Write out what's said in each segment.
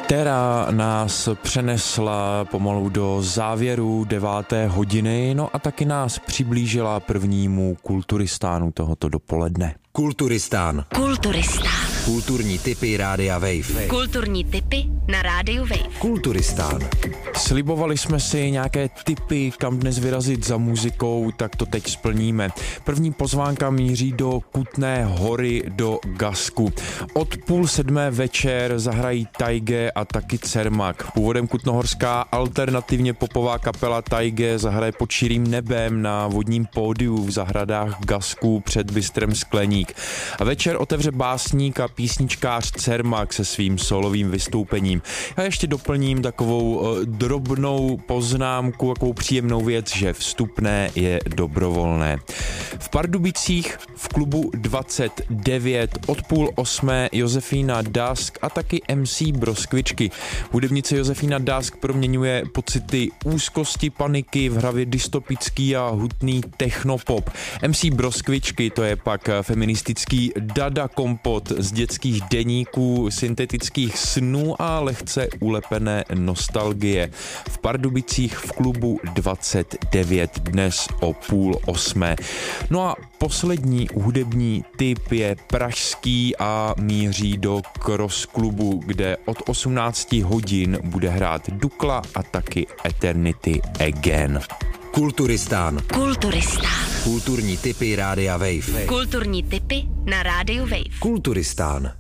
která nás přenesla pomalu do závěru 9. hodiny, no a taky nás přiblížila prvnímu Kulturistánu tohoto dopoledne. Kulturistán. Kulturní tipy Rádia Wave. Kulturní tipy na Rádiu Wave. Kulturistán. Slibovali jsme si nějaké tipy, kam dnes vyrazit za muzikou, tak to teď splníme. První pozvánka míří do Kutné Hory do Gasku. Od 6:30 večer zahrají Taige a taky Cermak. Původem kutnohorská alternativně popová kapela Taige zahraje pod širým nebem na vodním pódiu v zahradách Gasku před bistrem Skleník. A večer otevře básník a písničkář Cermak se svým solovým vystoupením. Já ještě doplním takovou drobnou poznámku, takovou příjemnou věc, že vstupné je dobrovolné. V Pardubicích v klubu 29 od 7:30 Josefína Dusk a taky MC Broskvičky. Hudebnice Josefína Dusk proměňuje pocity úzkosti, paniky v hravě dystopický a hutný technopop. MC Broskvičky to je pak feministický dada kompot z dětských deníků, syntetických snů a lehce ulepené nostalgie. V Pardubicích v klubu 29 dnes o 7:30. No a poslední hudební tip je pražský a míří do Cross klubu, kde od 18 hodin bude hrát Dukla a taky Eternity Again. Kulturistán. Kulturní tipy Rádia Wave. Kulturní tipy na Rádiu Wave. Kulturistán.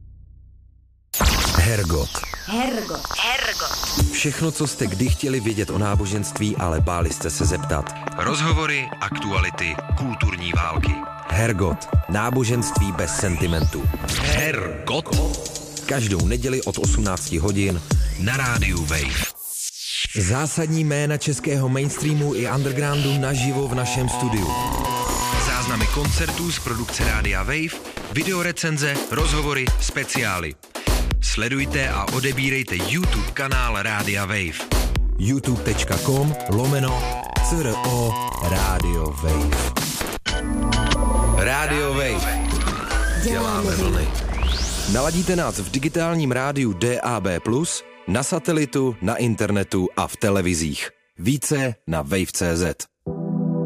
Hergot. Všechno, co jste kdy chtěli vědět o náboženství, ale báli jste se zeptat. Rozhovory, aktuality, kulturní války. Hergot. Náboženství bez sentimentu. Hergot. Každou neděli od 18 hodin na Rádiu Wave. Zásadní jména českého mainstreamu i undergroundu naživo v našem studiu. Záznamy koncertů z produkce Rádia Wave, videorecenze, rozhovory, speciály. Sledujte a odebírejte YouTube kanál Rádia Wave. youtube.com/CRO Radio Wave. Radio Wave. Děláme vlny. Naladíte nás v digitálním rádiu DAB+, na satelitu, na internetu a v televizích. Více na wave.cz.